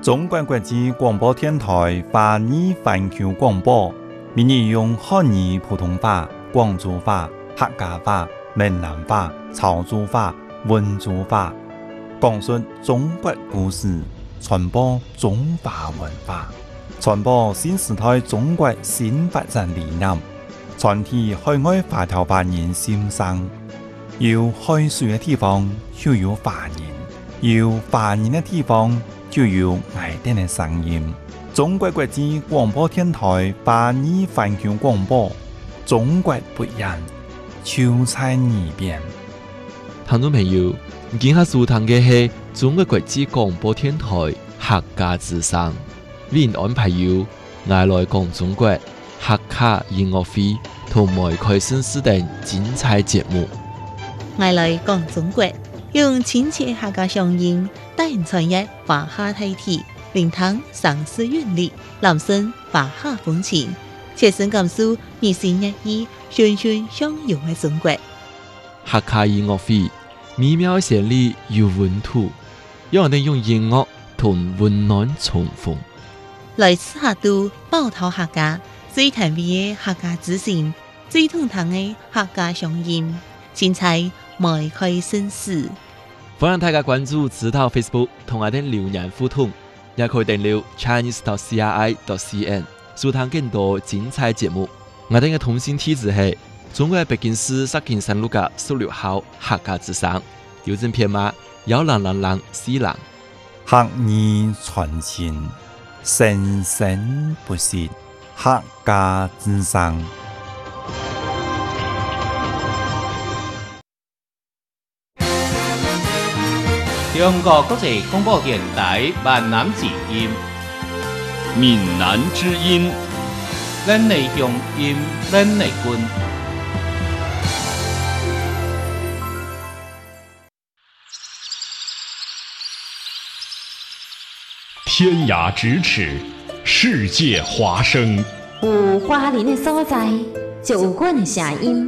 中国国际广播电台华语环球广播，每日用汉语普通话、广州话、客家话、闽南话、潮州话、温州话，讲述中国故事，传播中华文化，传播新时代中国新发展理念，传递海外华侨华人心声。有海水的地方就有华人，有华人的地方就有爱丁的声音。中国国际广播电台华语环球广播，中国不一样，就在耳边。 听众朋友，今下收听的是中国国际广播电台客家之声，为您安排有爱来讲中国客家音乐会同埋开新时等精彩节目。 爱来讲中国，用亲切客家乡音带人传译华夏大体，聆听上世韵律，朗声华夏风情，切身感受日新月异、循循相融的中国。 客家音乐会美妙旋律有温度，让人用音乐同温暖重逢。 来自客都包头客家最甜美的客家之声，最通透的客家乡音，精彩迈开新事。 欢迎大家关注指导 Facebook 同我哋留言互动，也可以訂閱 chinese.cri.cn 收聽更多精彩節目。我哋嘅通訊地址係中國北京市石景山路嘅16號客家之聲，郵政編碼10004 客語傳情，生生不息，客家之聲。 中國國際廣播電台閩南之音， 閩南之音， 咱的鄉音，咱的根。 天涯咫尺，世界華聲。 有華人的所在，就有阮的聲音。